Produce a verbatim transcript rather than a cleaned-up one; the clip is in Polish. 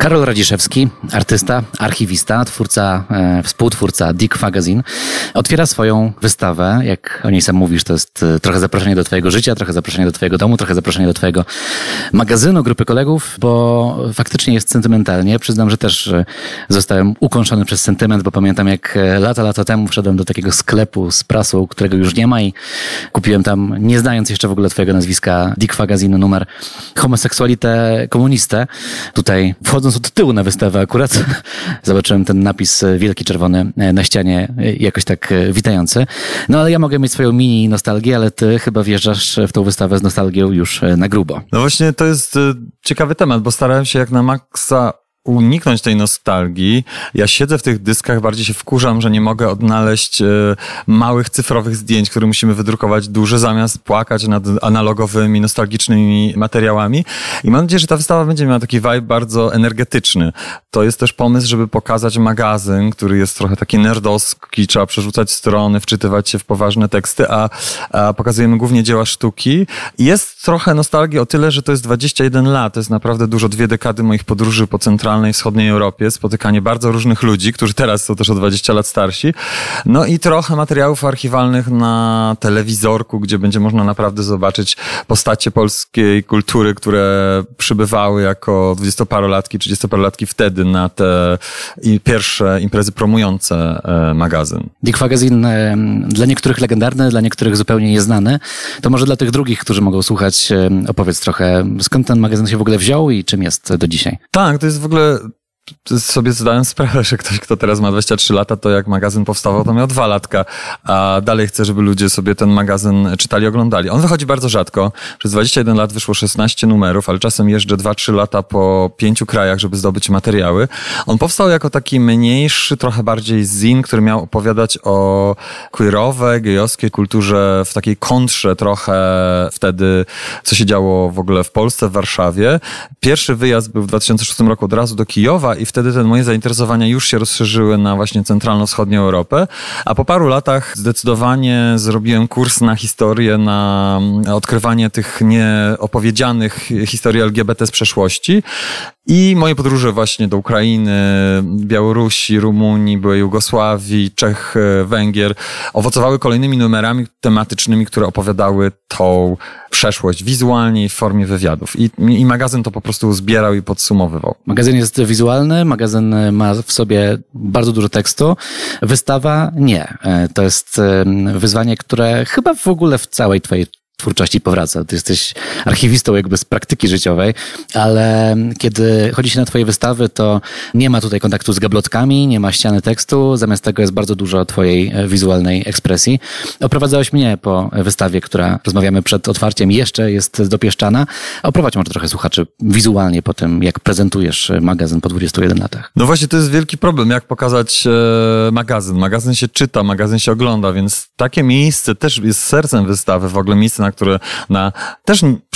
Karol Radziszewski, artysta, archiwista, twórca, e, współtwórca Dick Magazine, otwiera swoją wystawę. Jak o niej sam mówisz, to jest trochę zaproszenie do twojego życia, trochę zaproszenie do twojego domu, trochę zaproszenie do twojego magazynu, grupy kolegów, bo faktycznie jest sentymentalnie. Przyznam, że też zostałem ukąszony przez sentyment, bo pamiętam, jak lata, lata temu wszedłem do takiego sklepu z prasą, którego już nie ma, i kupiłem tam, nie znając jeszcze w ogóle twojego nazwiska, Dick Magazine numer Homoseksualite Komuniste. Tutaj wchodząc od tyłu na wystawę akurat zobaczyłem ten napis wielki czerwony na ścianie, jakoś tak witający. No ale ja mogę mieć swoją mini nostalgię, ale ty chyba wjeżdżasz w tą wystawę z nostalgią już na grubo. No właśnie to jest ciekawy temat, bo starałem się jak na maksa uniknąć tej nostalgii. Ja siedzę w tych dyskach, bardziej się wkurzam, że nie mogę odnaleźć e, małych cyfrowych zdjęć, które musimy wydrukować duże, zamiast płakać nad analogowymi, nostalgicznymi materiałami. I mam nadzieję, że ta wystawa będzie miała taki vibe bardzo energetyczny. To jest też pomysł, żeby pokazać magazyn, który jest trochę taki nerdowski, trzeba przerzucać strony, wczytywać się w poważne teksty, a, a pokazujemy głównie dzieła sztuki. Jest trochę nostalgii o tyle, że to jest dwadzieścia jeden lat, to jest naprawdę dużo, dwie dekady moich podróży po centralnej i wschodniej Europie, spotykanie bardzo różnych ludzi, którzy teraz są też o dwadzieścia lat starsi. No i trochę materiałów archiwalnych na telewizorku, gdzie będzie można naprawdę zobaczyć postacie polskiej kultury, które przybywały jako dwudziestoparolatki, trzydziestoparolatki wtedy na te pierwsze imprezy promujące magazyn. Dick Magazine dla niektórych legendarny, dla niektórych zupełnie nieznany. To może dla tych drugich, którzy mogą słuchać, opowiedz trochę, skąd ten magazyn się w ogóle wziął i czym jest do dzisiaj? Tak, to jest w ogóle... sobie zdałem sprawę, że ktoś, kto teraz ma dwadzieścia trzy lata, to jak magazyn powstawał, to miał dwa latka, a dalej chcę, żeby ludzie sobie ten magazyn czytali, oglądali. On wychodzi bardzo rzadko. Przez dwadzieścia jeden lat wyszło szesnaście numerów, ale czasem jeżdżę dwa trzy lata po pięciu krajach, żeby zdobyć materiały. On powstał jako taki mniejszy, trochę bardziej zin, który miał opowiadać o queerowej, gejowskiej kulturze w takiej kontrze trochę wtedy, co się działo w ogóle w Polsce, w Warszawie. Pierwszy wyjazd był w dwa tysiące szóstym roku od razu do Kijowa i wtedy te moje zainteresowania już się rozszerzyły na właśnie centralno-wschodnią Europę, a po paru latach zdecydowanie zrobiłem kurs na historię, na odkrywanie tych nieopowiedzianych historii L G B T z przeszłości. I moje podróże właśnie do Ukrainy, Białorusi, Rumunii, byłej Jugosławii, Czech, Węgier owocowały kolejnymi numerami tematycznymi, które opowiadały tą przeszłość wizualnie i w formie wywiadów. I, i magazyn to po prostu zbierał i podsumowywał. Magazyn jest wizualny, magazyn ma w sobie bardzo dużo tekstu. Wystawa nie. To jest wyzwanie, które chyba w ogóle w całej twojej twórczości powraca. Ty jesteś archiwistą jakby z praktyki życiowej, ale kiedy chodzi się na twoje wystawy, to nie ma tutaj kontaktu z gablotkami, nie ma ściany tekstu, zamiast tego jest bardzo dużo twojej wizualnej ekspresji. Oprowadzałeś mnie po wystawie, która, rozmawiamy przed otwarciem, jeszcze jest dopieszczana. Oprowadź może trochę słuchaczy wizualnie po tym, jak prezentujesz magazyn po dwudziestu jeden latach. No właśnie, to jest wielki problem, jak pokazać e, magazyn. Magazyn się czyta, magazyn się ogląda, więc takie miejsce też jest sercem wystawy, w ogóle miejsce, na które na też